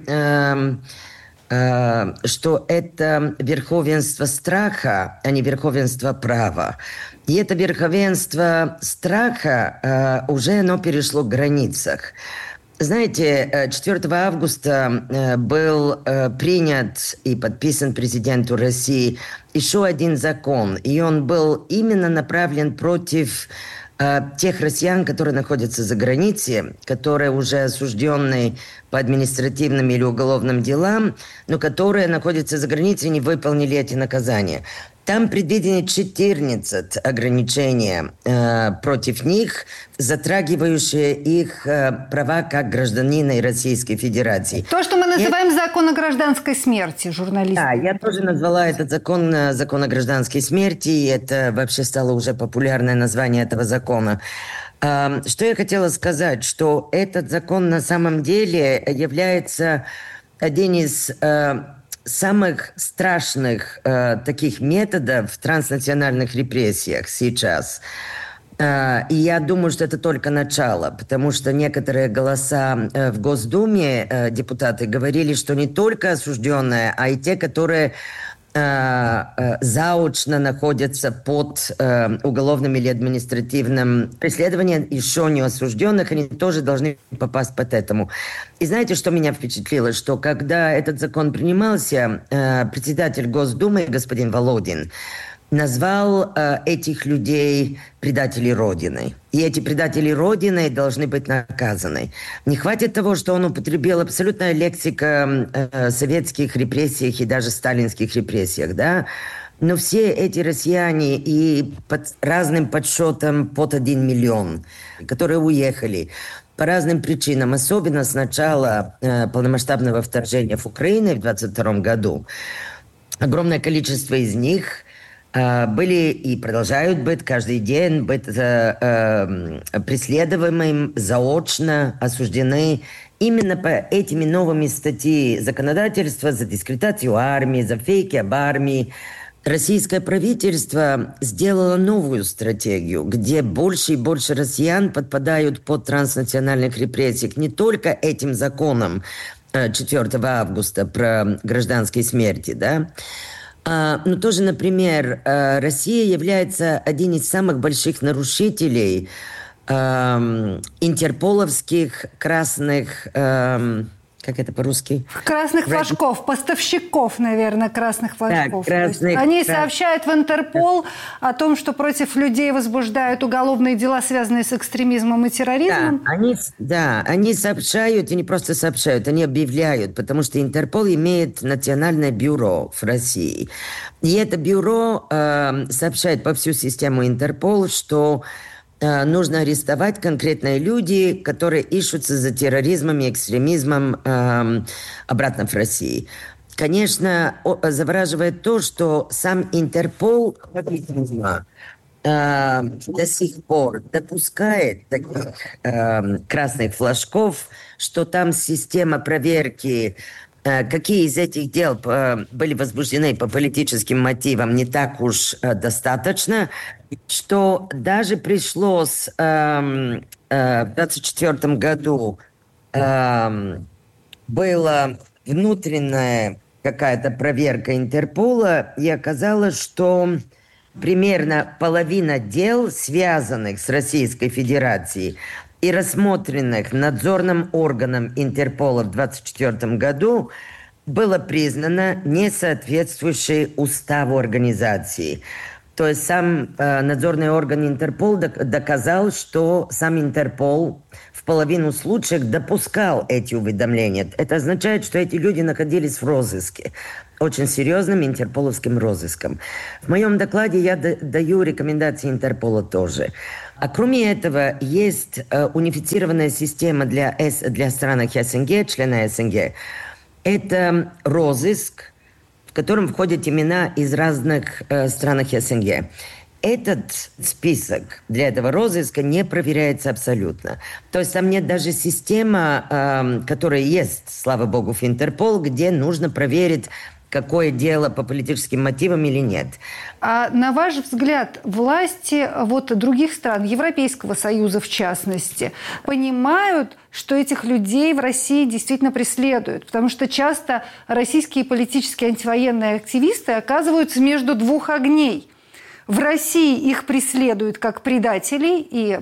что это верховенство страха, а не верховенство права. И это верховенство страха уже оно перешло в границах. Знаете, 4 августа был принят и подписан президенту России еще один закон. И он был именно направлен против тех россиян, которые находятся за границей, которые уже осуждены по административным или уголовным делам, но которые находятся за границей и не выполнили эти наказания. Там предвидены 14 ограничений против них, затрагивающие их права как гражданина Российской Федерации. То, что мы называем закон о гражданской смерти, журналисты. Да, я тоже назвала этот закон о гражданской смерти, и это вообще стало уже популярное название этого закона. Что я хотела сказать, что этот закон на самом деле является один из самых страшных таких методов в транснациональных репрессиях сейчас. И я думаю, что это только начало, потому что некоторые голоса в Госдуме, депутаты, говорили, что не только осужденные, а и те, которые заочно находятся под уголовным или административным преследованием еще не осужденных, они тоже должны попасть под этому. И знаете, что меня впечатлило? Что когда этот закон принимался, председатель Госдумы господин Володин назвал этих людей предателей Родины. И эти предатели Родины должны быть наказаны. Не хватит того, что он употребил абсолютная лексика советских репрессиях и даже сталинских репрессиях, да? Но все эти россияне и по разным подсчетам под 1 миллион, которые уехали по разным причинам, особенно с начала полномасштабного вторжения в Украину в 2022 году, огромное количество из них были и продолжают быть каждый день преследуемыми, заочно осуждены именно по этими новыми статьям законодательства за дискредитацию армии, за фейки об армии. Российское правительство сделало новую стратегию, где больше и больше россиян подпадают под транснациональных репрессий не только этим законом 4 августа про гражданские смерти, да. Но тоже, например, Россия является одним из самых больших нарушителей интерполовских красных... как это по-русски? Красных флажков, поставщиков, наверное, красных флажков. Да, они сообщают в Интерпол о том, что против людей возбуждают уголовные дела, связанные с экстремизмом и терроризмом. Да, они сообщают, и не просто сообщают, они объявляют, потому что Интерпол имеет национальное бюро в России. И это бюро сообщает по всю систему Интерпол, что нужно арестовать конкретные люди, которые ищутся за терроризмом и экстремизмом обратно в Россию. Конечно, завораживает то, что сам Интерпол до сих пор допускает таких красных флажков, что там система проверки, какие из этих дел были возбуждены по политическим мотивам, не так уж достаточно, что даже пришлось в 2024 году была внутренняя какая-то проверка Интерпола, и оказалось, что примерно половина дел, связанных с Российской Федерацией, и рассмотренных надзорным органом Интерпола в 1924 году было признано несоответствующей уставу организации. То есть сам надзорный орган Интерпол доказал, что сам Интерпол в половину случаев допускал эти уведомления. Это означает, что эти люди находились в розыске, очень серьезным интерполовским розыском. В моем докладе я даю рекомендации Интерпола тоже. А кроме этого, есть унифицированная система для стран СНГ, члена СНГ. Это розыск, в котором входят имена из разных стран СНГ. Этот список для этого розыска не проверяется абсолютно. То есть там нет даже системы, которая есть, слава богу, в Интерпол, где нужно проверить, какое дело по политическим мотивам или нет. А на ваш взгляд, власти других стран, Европейского Союза в частности, понимают, что этих людей в России действительно преследуют? Потому что часто российские политические антивоенные активисты оказываются между двух огней. В России их преследуют как предателей и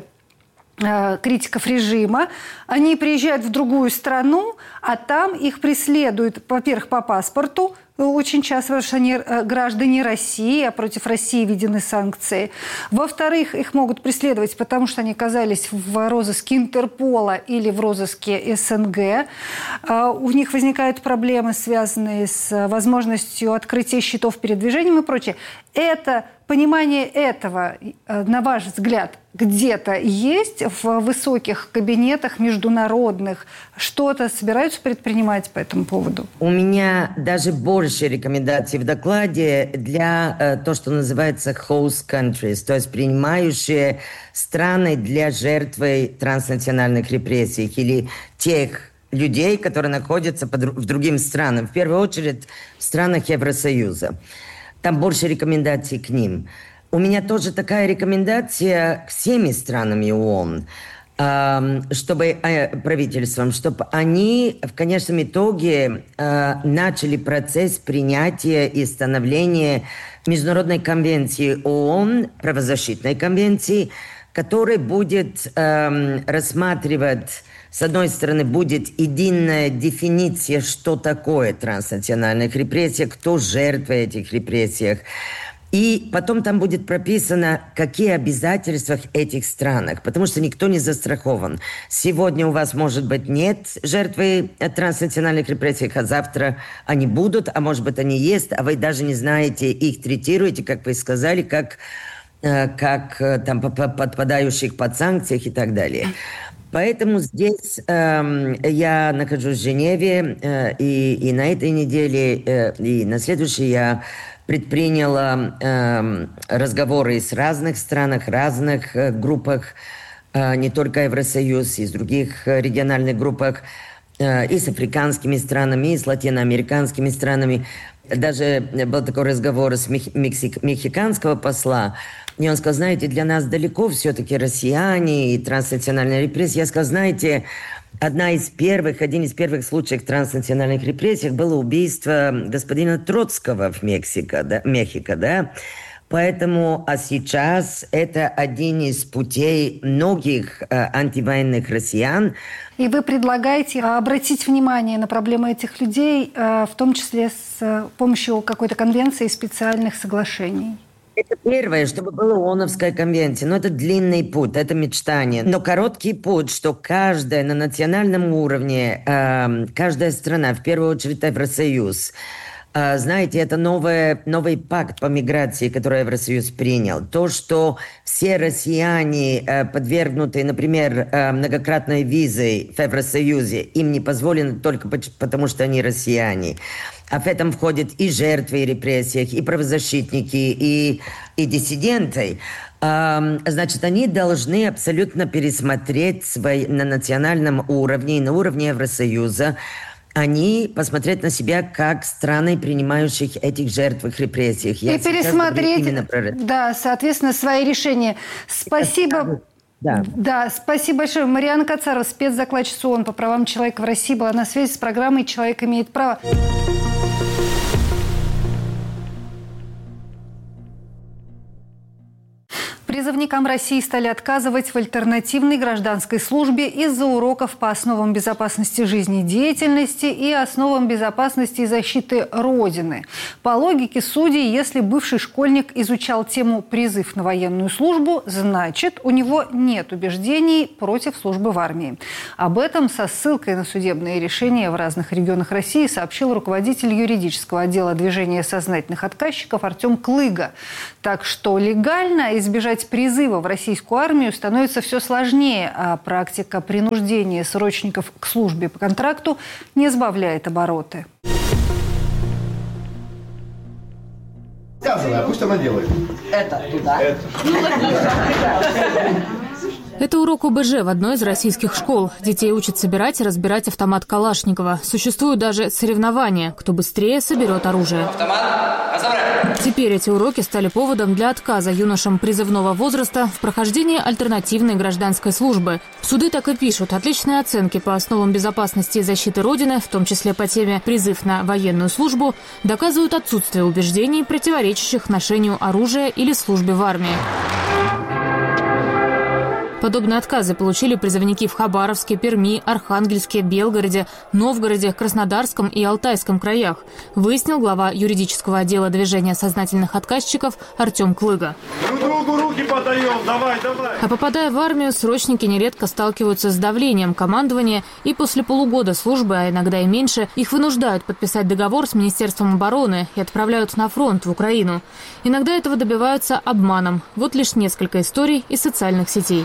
критиков режима. Они приезжают в другую страну, а там их преследуют, во-первых, по паспорту, очень часто, потому что они граждане России, а против России введены санкции. Во-вторых, их могут преследовать, потому что они оказались в розыске Интерпола или в розыске СНГ. У них возникают проблемы, связанные с возможностью открытия счетов передвижением и прочее. Понимание этого, на ваш взгляд, где-то есть в высоких кабинетах международных? Что-то собираются предпринимать по этому поводу? У меня даже больше рекомендаций в докладе для того, что называется host countries, то есть принимающие страны для жертвы транснациональных репрессий или тех людей, которые находятся в других странах, в первую очередь в странах Евросоюза. Там больше рекомендаций к ним. У меня тоже такая рекомендация к всеми странам ООН, чтобы правительствам, чтобы они в конечном итоге начали процесс принятия и становления Международной конвенции ООН, правозащитной конвенции, которая будет рассматривать, с одной стороны, будет единая дефиниция, что такое транснациональная репрессия, кто жертва этих репрессий. И потом там будет прописано, какие обязательства в этих странах, потому что никто не застрахован. Сегодня у вас, может быть, нет жертвы транснациональных репрессий, а завтра они будут, а может быть, они есть, а вы даже не знаете, их третируете, как вы сказали, как там подпадающих под санкции и так далее. Поэтому здесь я нахожусь в Женеве, и на этой неделе, и на следующей я предприняла разговоры с разных странах, разных группах, не только Евросоюз, из других региональных группах, и с африканскими странами, и с латиноамериканскими странами. Даже был такой разговор с мексиканского посла, и он сказал, знаете, для нас далеко все-таки россияне и транснациональная репрессия. Я сказал, знаете, один из первых случаев транснациональных репрессий было убийство господина Троцкого в Мехико, да? Поэтому, а сейчас это один из путей многих антивоенных россиян. И вы предлагаете обратить внимание на проблемы этих людей, в том числе с помощью какой-то конвенции и специальных соглашений? Это первое, чтобы была ООНовская конвенция. Но это длинный путь, это мечтание. Но короткий путь, что каждая на национальном уровне, каждая страна, в первую очередь Евросоюз, знаете, это новый пакт по миграции, который Евросоюз принял. То, что все россияне, подвергнутые, например, многократной визой в Евросоюзе, им не позволено только потому, что они россияне. А в этом входят и жертвы репрессий, и правозащитники, и диссиденты. Значит, они должны абсолютно пересмотреть на национальном уровне и на уровне Евросоюза, они посмотреть на себя как страны, принимающих этих жертв репрессий. И пересмотреть, да, соответственно, свои решения. Спасибо. Да, спасибо большое. Марианна Кацарова, спецдокладчица ООН по правам человека в России, была на связи с программой «Человек имеет право». Призывника школьникам России стали отказывать в альтернативной гражданской службе из-за уроков по основам безопасности жизнедеятельности и основам безопасности и защиты Родины. По логике судей, если бывший школьник изучал тему «призыв на военную службу», значит, у него нет убеждений против службы в армии. Об этом со ссылкой на судебные решения в разных регионах России сообщил руководитель юридического отдела движения сознательных отказчиков Артем Клыга. Так что легально избежать призыва в российскую армию становится все сложнее, а практика принуждения срочников к службе по контракту не сбавляет обороты. Сказано, пусть она делает. Это туда. Это урок ОБЖ в одной из российских школ. Детей учат собирать и разбирать автомат Калашникова. Существуют даже соревнования, кто быстрее соберет оружие. Теперь эти уроки стали поводом для отказа юношам призывного возраста в прохождении альтернативной гражданской службы. Суды так и пишут: отличные оценки по основам безопасности и защиты Родины, в том числе по теме «призыв на военную службу», доказывают отсутствие убеждений, противоречащих ношению оружия или службе в армии. Подобные отказы получили призывники в Хабаровске, Перми, Архангельске, Белгороде, Новгороде, Краснодарском и Алтайском краях, выяснил глава юридического отдела движения сознательных отказчиков Артем Клыга. Друг другу руки подаем, давай. А попадая в армию, срочники нередко сталкиваются с давлением командования, и после полугода службы, а иногда и меньше, их вынуждают подписать договор с Министерством обороны и отправляют на фронт в Украину. Иногда этого добиваются обманом. Вот лишь несколько историй из социальных сетей.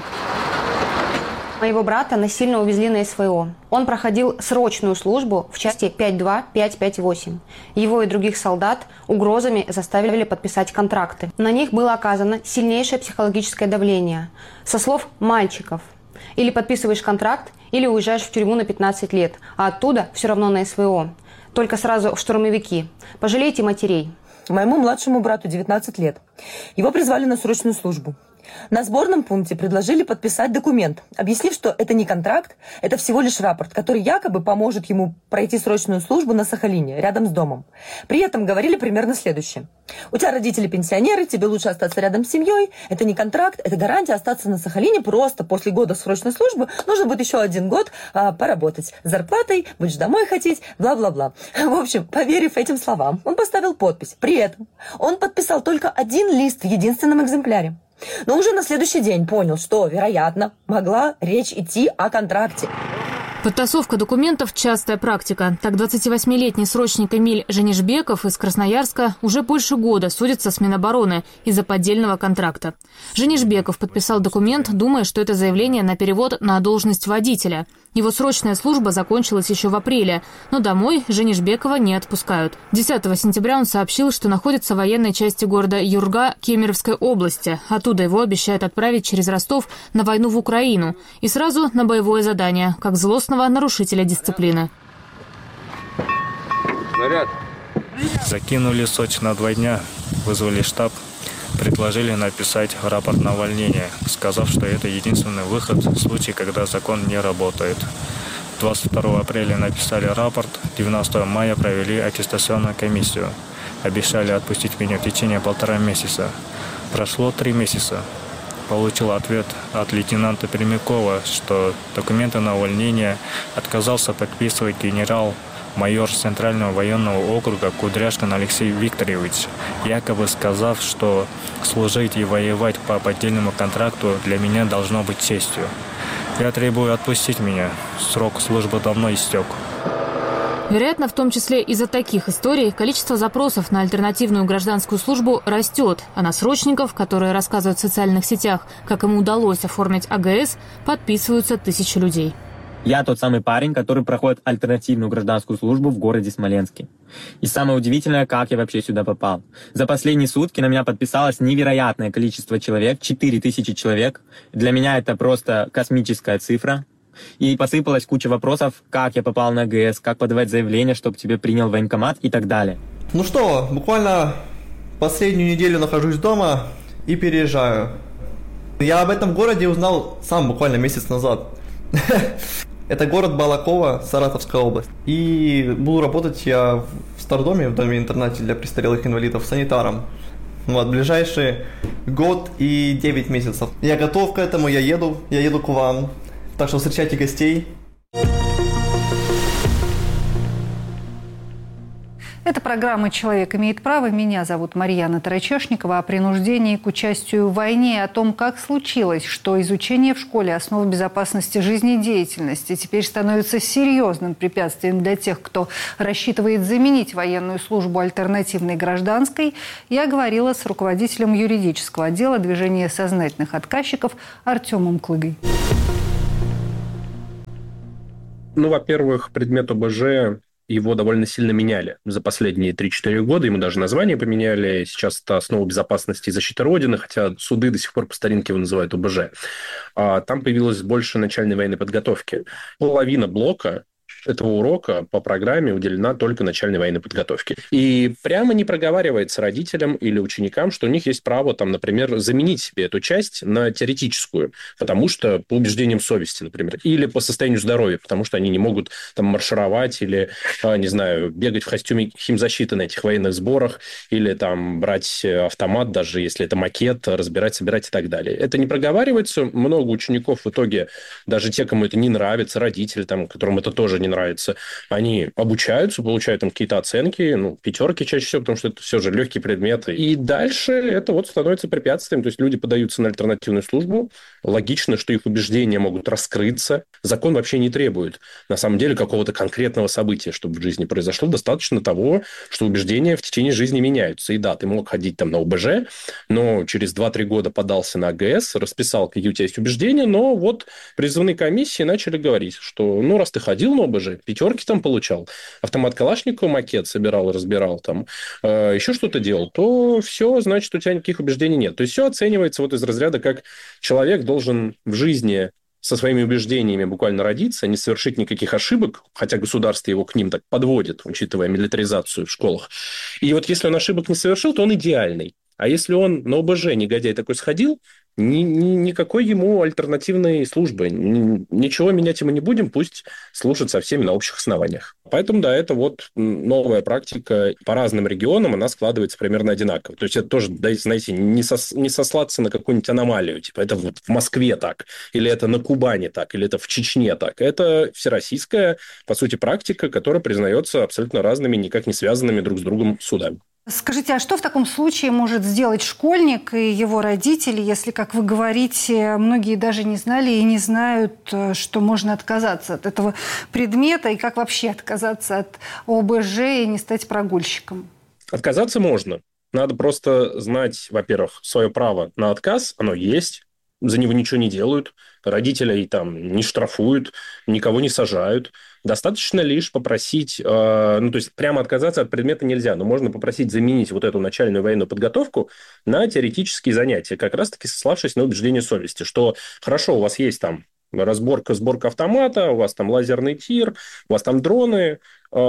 Моего брата насильно увезли на СВО. Он проходил срочную службу в части 5.2.5.5.8. Его и других солдат угрозами заставили подписать контракты. На них было оказано сильнейшее психологическое давление. Со слов мальчиков: или подписываешь контракт, или уезжаешь в тюрьму на 15 лет, а оттуда все равно на СВО. Только сразу в штурмовики. Пожалейте матерей. Моему младшему брату 19 лет. Его призвали на срочную службу. На сборном пункте предложили подписать документ, объяснив, что это не контракт, это всего лишь рапорт, который якобы поможет ему пройти срочную службу на Сахалине, рядом с домом. При этом говорили примерно следующее: у тебя родители пенсионеры, тебе лучше остаться рядом с семьей, это не контракт, это гарантия остаться на Сахалине, просто после года срочной службы нужно будет еще 1 год поработать с зарплатой, будешь домой ходить, бла-бла-бла. В общем, поверив этим словам, он поставил подпись. При этом он подписал только 1 лист в единственном экземпляре. Но уже на следующий день понял, что, вероятно, могла речь идти о контракте. Подтасовка документов – частая практика. Так, 28-летний срочник Эмиль Женишбеков из Красноярска уже больше года судится с Минобороны из-за поддельного контракта. Женишбеков подписал документ, думая, что это заявление на перевод на должность водителя. Его срочная служба закончилась еще в апреле, но домой Женишбекова не отпускают. 10 сентября он сообщил, что находится в военной части города Юрга Кемеровской области. Оттуда его обещают отправить через Ростов на войну в Украину и сразу на боевое задание, как злостного нарушителя дисциплины. Заряд. Закинули Сочи на 2 дня, вызвали штаб, предложили написать рапорт на увольнение, сказав, что это единственный выход в случае, когда закон не работает. 22 апреля написали рапорт, 19 мая провели аттестационную комиссию. Обещали отпустить меня в течение 1,5 месяца. Прошло 3 месяца. Получил ответ от лейтенанта Пермякова, что документы на увольнение отказался подписывать генерал-майор Центрального военного округа Кудряшкин Алексей Викторович, якобы сказав, что служить и воевать по поддельному контракту для меня должно быть честью. Я требую отпустить меня. Срок службы давно истек. Вероятно, в том числе из-за таких историй количество запросов на альтернативную гражданскую службу растет, а на срочников, которые рассказывают в социальных сетях, как ему удалось оформить АГС, подписываются тысячи людей. Я тот самый парень, который проходит альтернативную гражданскую службу в городе Смоленске. И самое удивительное, как я вообще сюда попал. За последние сутки на меня подписалось невероятное количество человек, 4000 человек. Для меня это просто космическая цифра. И посыпалась куча вопросов, как я попал на АГС, как подавать заявление, чтобы тебе принял военкомат и так далее. Ну что, буквально последнюю неделю нахожусь дома и переезжаю. Я об этом городе узнал сам буквально месяц назад. Это город Балаково, Саратовская область. И буду работать я в Стардоме, в доме-интернате для престарелых инвалидов, санитаром. Вот, ближайший год и 9 месяцев. Я готов к этому, я еду к вам. Так что встречайте гостей. Это программа «Человек имеет право». Меня зовут Марьяна Тарачешникова. О принуждении к участию в войне, о том, как случилось, что изучение в школе основ безопасности жизнедеятельности теперь становится серьезным препятствием для тех, кто рассчитывает заменить военную службу альтернативной гражданской, я говорила с руководителем юридического отдела движения сознательных отказчиков Артемом Клыгой. Во-первых, предмет ОБЖ, его довольно сильно меняли за последние 3-4 года. Ему даже название поменяли. Сейчас это основа безопасности и защиты Родины, хотя суды до сих пор по старинке его называют ОБЖ. Там появилось больше начальной военной подготовки. Половина блока этого урока по программе уделена только начальной военной подготовке. И прямо не проговаривается родителям или ученикам, что у них есть право, например, заменить себе эту часть на теоретическую, потому что по убеждениям совести, например, или по состоянию здоровья, потому что они не могут маршировать или, не знаю, бегать в костюме химзащиты на этих военных сборах, или брать автомат, даже если это макет, разбирать, собирать и так далее. Это не проговаривается. Много учеников в итоге, даже те, кому это не нравится, родители, которым это тоже не нравится, они обучаются, получают какие-то оценки, 5 чаще всего, потому что это все же легкие предметы. И дальше это становится препятствием. То есть люди подаются на альтернативную службу. Логично, что их убеждения могут раскрыться. Закон вообще не требует, на самом деле, какого-то конкретного события, чтобы в жизни произошло. Достаточно того, что убеждения в течение жизни меняются. И да, ты мог ходить на ОБЖ, но через 2-3 года подался на АГС, расписал, какие у тебя есть убеждения, но призывные комиссии начали говорить, что раз ты ходил на ОБЖ, 5 получал, автомат Калашникова, макет собирал, разбирал, еще что-то делал, то все, значит, у тебя никаких убеждений нет. То есть все оценивается из разряда, как человек должен в жизни со своими убеждениями буквально родиться, не совершить никаких ошибок, хотя государство его к ним так подводит, учитывая милитаризацию в школах. И если он ошибок не совершил, то он идеальный. А если он на ОБЖ, негодяй такой, сходил, никакой ему альтернативной службы. Ничего менять ему не будем, пусть служит со всеми на общих основаниях. Поэтому, да, это новая практика. По разным регионам она складывается примерно одинаково. То есть это тоже, знаете, не сослаться на какую-нибудь аномалию. Это в Москве так, или это на Кубани так, или это в Чечне так. Это всероссийская, по сути, практика, которая признается абсолютно разными, никак не связанными друг с другом судами. Скажите, а что в таком случае может сделать школьник и его родители, если, как вы говорите, многие даже не знали и не знают, что можно отказаться от этого предмета, и как вообще отказаться от ОБЖ и не стать прогульщиком? Отказаться можно. Надо просто знать, во-первых, свое право на отказ, оно есть, за него ничего не делают, родителей не штрафуют, никого не сажают. Достаточно лишь попросить, то есть прямо отказаться от предмета нельзя, но можно попросить заменить эту начальную военную подготовку на теоретические занятия, как раз-таки сославшись на убеждение совести, что хорошо, у вас есть сборка автомата, у вас лазерный тир, у вас дроны,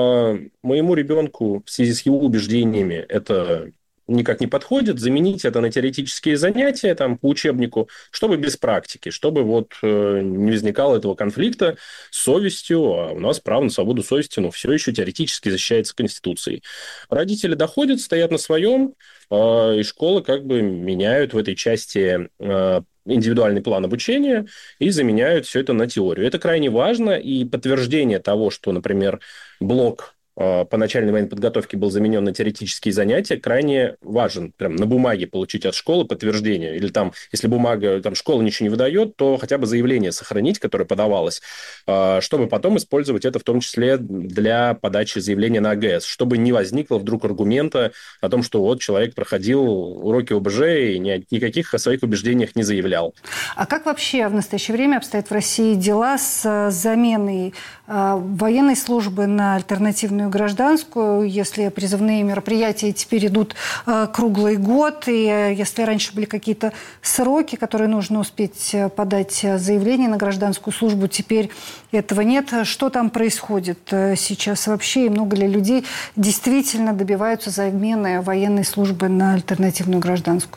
моему ребенку в связи с его убеждениями это никак не подходит, заменить это на теоретические занятия по учебнику, чтобы без практики, чтобы не возникало этого конфликта с совестью, а у нас право на свободу совести, все еще теоретически защищается Конституцией. Родители доходят, стоят на своем, и школы меняют в этой части индивидуальный план обучения и заменяют все это на теорию. Это крайне важно, и подтверждение того, что, например, блок по начальной военной подготовке был заменен на теоретические занятия, крайне важен. Прям на бумаге получить от школы подтверждение. Или если бумага, школа ничего не выдает, то хотя бы заявление сохранить, которое подавалось, чтобы потом использовать это в том числе для подачи заявления на АГС, чтобы не возникло вдруг аргумента о том, что человек проходил уроки ОБЖ и никаких о своих убеждениях не заявлял. А как вообще в настоящее время обстоят в России дела с заменой военной службы на альтернативную гражданскую, если призывные мероприятия теперь идут круглый год, и если раньше были какие-то сроки, которые нужно успеть подать заявление на гражданскую службу, теперь этого нет. Что там происходит сейчас вообще, и много ли людей действительно добиваются замены военной службы на альтернативную гражданскую?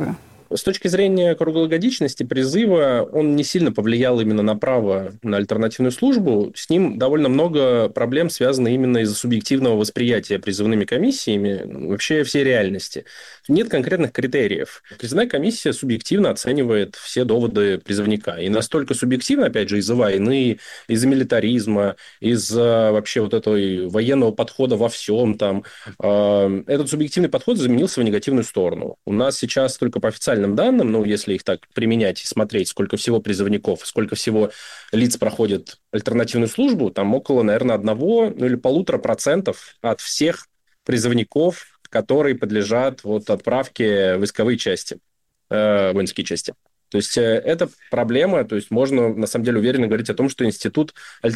С точки зрения круглогодичности призыва, он не сильно повлиял именно на право на альтернативную службу. С ним довольно много проблем связано именно из-за субъективного восприятия призывными комиссиями вообще всей реальности. Нет конкретных критериев. Призывная комиссия субъективно оценивает все доводы призывника. И настолько субъективно, опять же, из-за войны, из-за милитаризма, из-за вообще вот этого военного подхода во всем там, этот субъективный подход заменился в негативную сторону. У нас сейчас только по официальным данным, ну, если их так применять и смотреть, сколько всего призывников, сколько всего лиц проходит альтернативную службу, там около, наверное, 1 или 1,5% от всех призывников, которые подлежат вот отправке в войсковые части, воинские части. То есть это проблема, то есть можно, на самом деле, уверенно говорить о том, что институт